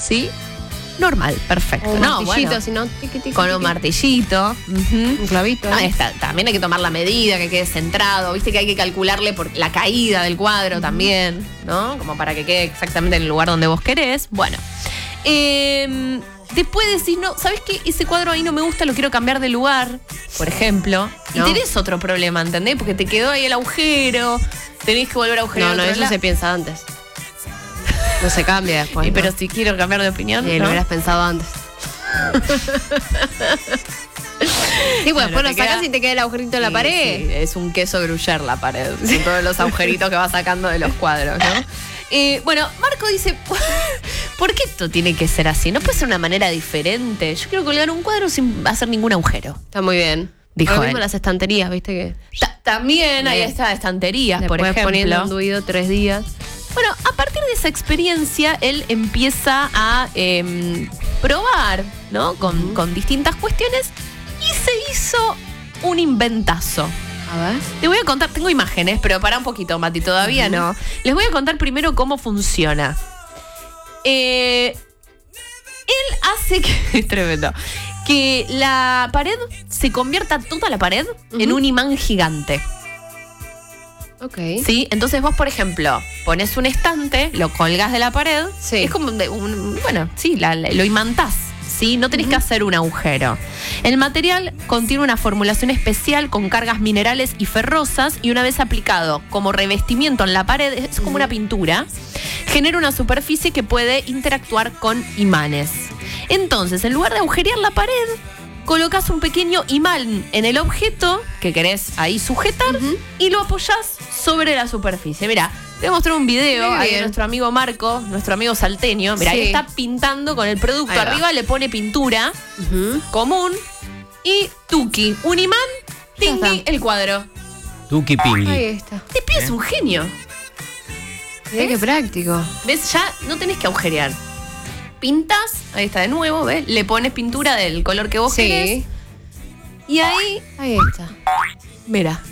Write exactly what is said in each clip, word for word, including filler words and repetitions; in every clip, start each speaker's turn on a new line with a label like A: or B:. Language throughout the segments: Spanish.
A: ¿sí? Normal, perfecto.
B: Un
A: no,
B: martillito,
A: bueno,
B: si no, tiqui, tiqui,
A: con
B: tiqui.
A: un martillito. Uh-huh.
B: Un clavito. ¿eh?
A: Ahí está. También hay que tomar la medida, que quede centrado. Viste que hay que calcularle por la caída del cuadro uh-huh. también, ¿no? Como para que quede exactamente en el lugar donde vos querés. Bueno. Eh, después decís, no, ¿sabés qué? Ese cuadro ahí no me gusta, lo quiero cambiar de lugar, por ejemplo.
B: No.
A: Y tenés otro problema, ¿entendés? Porque te quedó ahí el agujero, tenés que volver a agujerar.
B: No, no,
A: otro
B: eso
A: lado.
B: se piensa antes. No se cambia después.
A: Y,
B: ¿no?
A: pero si quiero cambiar de opinión.
B: Sí,
A: ¿no?
B: lo hubieras pensado antes. Sí, pues después lo sacas queda... y te queda el agujerito en la
A: sí,
B: pared.
A: Sí, es un queso gruyer la pared, con todos los agujeritos que va sacando de los cuadros, ¿no? Eh, bueno, Marco dice, ¿por qué esto tiene que ser así? ¿No puede ser una manera diferente? Yo quiero colgar un cuadro sin hacer ningún agujero.
B: Está muy bien.
A: Dijo
B: Lo mismo
A: él.
B: Las estanterías, ¿viste? que
A: Ta- También ahí
B: bien.
A: está, estanterías,
B: Después
A: por ejemplo.
B: poniendo enduido tres días.
A: Bueno, a partir de esa experiencia, él empieza a eh, probar, ¿no? Con, uh-huh. con distintas cuestiones y se hizo un inventazo.
B: A ver.
A: Te voy a contar, tengo imágenes, pero para un poquito, Mati, todavía uh-huh. no. Les voy a contar primero cómo funciona. Eh, él hace que, es tremendo, que la pared se convierta, toda la pared, uh-huh. en un imán gigante.
B: Ok.
A: Sí, entonces vos, por ejemplo, pones un estante, lo colgás de la pared,
B: sí.
A: es como de un, bueno, sí, la, la, lo imantás, ¿sí? No tenés uh-huh. que hacer un agujero. El material contiene una formulación especial con cargas minerales y ferrosas y una vez aplicado como revestimiento en la pared, es como uh-huh. una pintura, genera una superficie que puede interactuar con imanes. Entonces, en lugar de agujerear la pared, colocas un pequeño imán en el objeto que querés ahí sujetar uh-huh. y lo apoyás sobre la superficie. Mirá, te voy a mostrar un video ahí de nuestro amigo Marco, nuestro amigo salteño. Mirá, sí. ahí está pintando con el producto. Arriba le pone pintura uh-huh. común y tuki. Un imán, tingui, el cuadro.
C: Tuki pingui.
B: Ahí está.
A: Te pides ¿Eh? un genio.
B: Mirá qué práctico.
A: ¿Ves? Ya no tenés que agujerear. Pintas, ahí está de nuevo, ¿ves? Le pones pintura del color que vos
B: sí.
A: querés. Y ahí...
B: Ahí está.
A: Mira.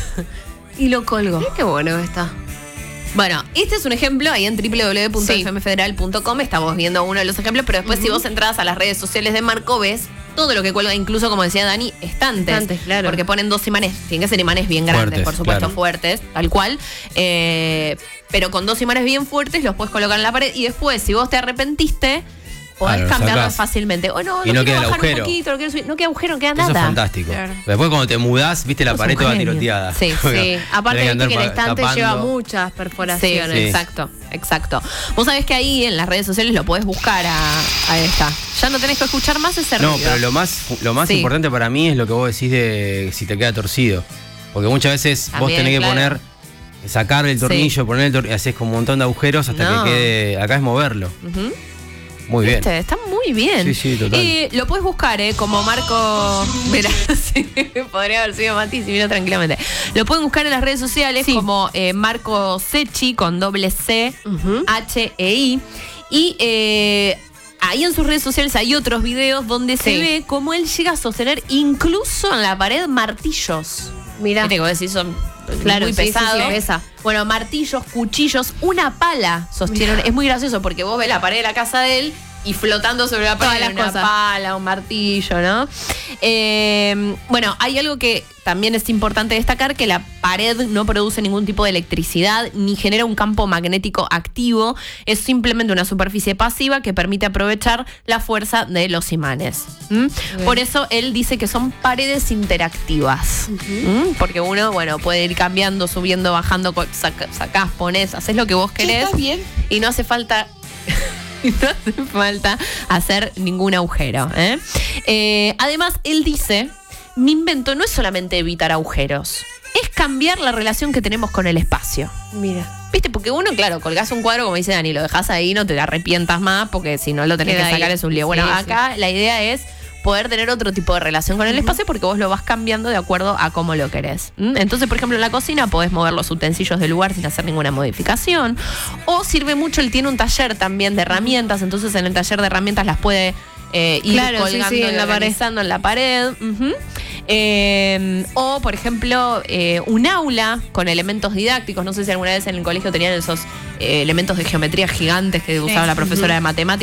A: Y lo colgo.
B: Mirá qué bueno está.
A: Bueno, este es un ejemplo ahí en doble u doble u doble u punto f m federal punto com. Estamos viendo uno de los ejemplos, pero después uh-huh. si vos entras a las redes sociales de Marco, ves todo lo que cuelga, incluso, como decía Dani, estantes.
B: Estantes, claro.
A: Porque ponen dos imanes, tienen que ser imanes bien grandes, fuertes, por supuesto, claro. fuertes, tal cual. Eh, pero con dos imanes bien fuertes los puedes colocar en la pared y después, si vos te arrepentiste, podés claro, cambiarlo sacás. fácilmente. O no,
C: y
A: no,
C: no
A: quiero
C: queda
A: bajar
C: el agujero.
A: un poquito, no, quiero subir, no queda agujero, no queda nada.
C: Eso es fantástico. Claro. Después cuando te mudás, viste la
A: Eso
C: pared toda tiroteada.
A: Sí,
B: sí. Aparte viste que el estante
C: tapando.
B: lleva muchas perforaciones.
A: Sí, sí. Exacto, exacto. Vos sabés que ahí en las redes sociales lo podés buscar a, a esta. Ya no tenés que escuchar más ese ruido.
C: No, pero lo más, lo más sí. importante para mí es lo que vos decís de si te queda torcido. Porque muchas veces También, vos tenés que claro. poner, sacar el tornillo, sí. poner el tornillo, haces como un montón de agujeros hasta no. que quede. Acá es moverlo. Uh-huh. Muy bien.
A: ¿Viste? Está muy bien.
C: Sí, sí, total.
A: Eh, lo puedes buscar, ¿eh? Como Marco. Verás, sí, podría haber sido Mati si vino tranquilamente. Lo pueden buscar en las redes sociales sí. como eh, Marco Sechi con doble C, uh-huh. H E I. Y eh, ahí en sus redes sociales hay otros videos donde sí. se ve cómo él llega a sostener incluso en la pared martillos.
B: Mira.
A: Tengo que decir, son
B: claro,
A: muy
B: sí,
A: pesados.
B: Sí, sí, pesa.
A: Bueno, martillos, cuchillos, una pala sostienen. Mirá. Es muy gracioso porque vos ves la pared de la casa de él y flotando sobre la pared una cosas. pala, un martillo, ¿no? Eh, bueno, hay algo que también es importante destacar, que la pared no produce ningún tipo de electricidad ni genera un campo magnético activo. Es simplemente una superficie pasiva que permite aprovechar la fuerza de los imanes. ¿Mm? Por eso él dice que son paredes interactivas. Uh-huh. ¿Mm? Porque uno, bueno, puede ir cambiando, subiendo, bajando, sac- sacás, ponés, haces lo que vos querés.
B: Está bien.
A: Y no hace falta... no hace falta hacer ningún agujero. ¿eh? Eh, además, él dice, mi invento no es solamente evitar agujeros, es cambiar la relación que tenemos con el espacio.
B: Mira.
A: ¿Viste? Porque uno, claro, colgás un cuadro, como dice Dani, lo dejás ahí, no te arrepientas más, porque si no lo tenés Queda que sacar ahí. Es un lío. Bueno, sí, acá sí. la idea es poder tener otro tipo de relación con el espacio porque vos lo vas cambiando de acuerdo a cómo lo querés. ¿Mm? Entonces, por ejemplo, en la cocina podés mover los utensilios del lugar sin hacer ninguna modificación. O sirve mucho, él tiene un taller también de herramientas, entonces en el taller de herramientas las puede eh, ir
B: claro,
A: colgando
B: sí, sí,
A: y
B: en la pared.
A: en la pared. Uh-huh. Eh, o, por ejemplo, eh, un aula con elementos didácticos. No sé si alguna vez en el colegio tenían esos eh, elementos de geometría gigantes que usaba sí. la profesora uh-huh. de matemáticas.